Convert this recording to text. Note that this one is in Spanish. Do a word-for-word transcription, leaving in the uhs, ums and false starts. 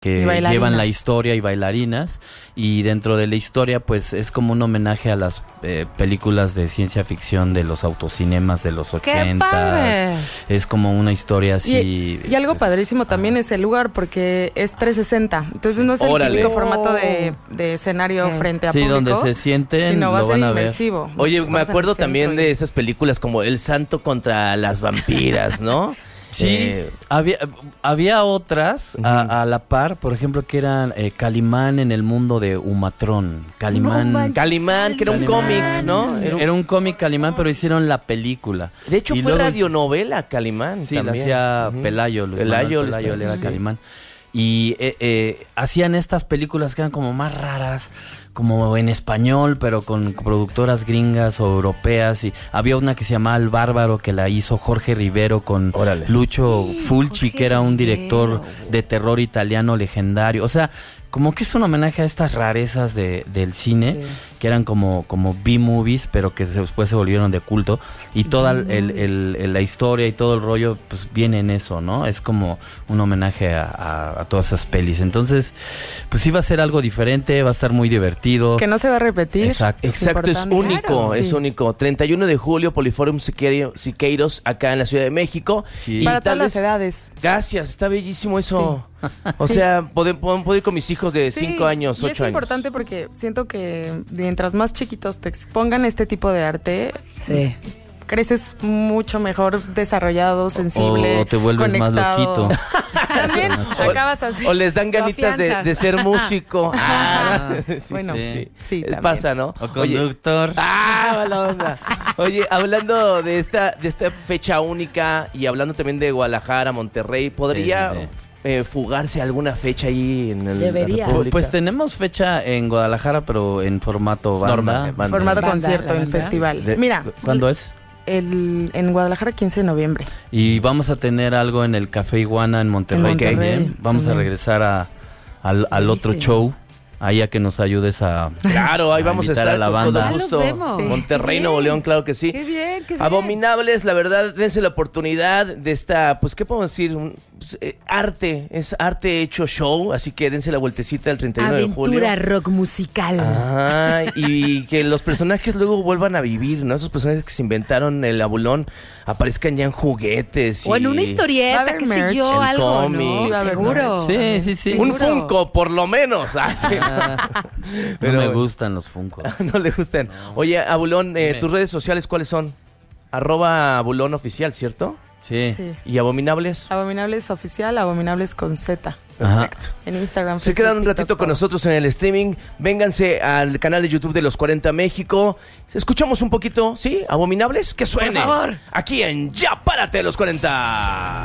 que llevan la historia y bailarinas, y dentro de la historia pues es como un homenaje a las eh, películas de ciencia ficción de los autocinemas de los ochentas. Es como una historia así. Y, y algo pues, padrísimo también es el lugar, porque es trescientos sesenta, entonces no es el Órale. típico formato de, de escenario Okay. frente a sí, público, donde se sienten, sino va a lo ser van a ver. inmersivo. Oye, Estamos me en acuerdo el centro también y- de esas películas como El Santo contra las vampiras, ¿no? Sí, Eh, había, había otras Ujú. a, a la par, por ejemplo, que eran eh, Calimán en el mundo de Umatrón. Calimán. No manches. Calimán, que era un Calimán. cómic, ¿no? Era un- Era un cómic Calimán, pero hicieron la película. De hecho, Y fue luego- radionovela Calimán. Sí, la también. hacía Ujú. Pelayo, Luis Pelayo, Manuel Luis Pelayo, él era sí. Calimán. Y eh, eh, hacían estas películas que eran como más raras, como en español, pero con productoras gringas o europeas. Y había una que se llamaba El Bárbaro, que la hizo Jorge Rivero con Órale. Lucho Fulci, Jorge que era un Rivero, director güey. de terror italiano legendario. O sea, como que es un homenaje a estas rarezas de, del cine, Sí. que eran como, como B-movies, pero que se- después se volvieron de culto. Y toda el, el- el- el- la historia y todo el rollo, pues viene en eso, ¿no? Es como un homenaje a, a- a todas esas pelis. Entonces, pues sí va a ser algo diferente, va a estar muy divertido. Que no se va a repetir. Exacto. Exacto, es Importante. único, Claro. es Sí. único. treinta y uno de julio, Poliforum Siqueiro- Siqueiros, acá en la Ciudad de México. Sí. Y Para tal todas las vez- edades. Gracias, está bellísimo eso. O Sí. sea, puedo, puedo ir con mis hijos de Sí, cinco años, y es ocho años. importante porque siento que mientras más chiquitos te expongan este tipo de arte, Sí. creces mucho mejor desarrollado, sensible, O te vuelves más conectado. loquito. También O- acabas así. O les dan ganitas de, afianzas. de ser músico. Ah, sí, bueno, sí. sí, Eh, también. Pasa, ¿no? O Oye, conductor. ah, mala onda. Oye, hablando de esta, de esta fecha única y hablando también de Guadalajara, Monterrey, ¿podría Sí, sí, eh, fugarse alguna fecha ahí en el Debería. la República? Pues tenemos fecha en Guadalajara, pero en formato banda. Normal, banda. Formato Banda, concierto la en banda. festival. De- Mira, ¿Cuándo es? el, en Guadalajara quince de noviembre. Y vamos a tener algo en el Café Iguana en Monterrey. En Monterrey, también. Vamos también. a regresar a, al, al otro Buenísimo. show. Ahí a que nos ayudes a... Claro, ahí a vamos a invitar estar a la con banda. todo Ah, los gusto. vemos. Sí. Monterrey, Qué Nuevo bien. León, claro que sí. Qué bien, qué bien. Abominables, la verdad, dense la oportunidad de esta, pues, ¿qué podemos decir? Un, pues, eh, arte, es arte hecho show, así que dense la vueltecita el treinta y uno de julio. Aventura rock musical. Ah, y que los personajes luego vuelvan a vivir, ¿no? Esos personajes que se inventaron el abulón aparezcan ya en juguetes. O en y- una Va a historieta, haber qué sé merch. yo, El algo, cómic. ¿no? Sí, va a haber Seguro. Sí, sí, sí. Un Seguro. Funko, por lo menos. Ah, sí. Pero Pero- me gustan los Funkos. No le gustan. Oye, Abulón, eh, Dime. tus redes sociales, ¿cuáles son? Arroba Abulón Oficial, ¿cierto? Sí. Sí. ¿Y Abominables? Abominables oficial, Abominables con Z. Ajá. Perfecto. En Instagram. Se Facebook, quedan un TikTok, ratito con todo. nosotros en el streaming. Vénganse al canal de YouTube de Los cuarenta México. Escuchamos un poquito, ¿sí? Abominables, que suene. Por favor. Aquí en Ya Párate Los cuarenta.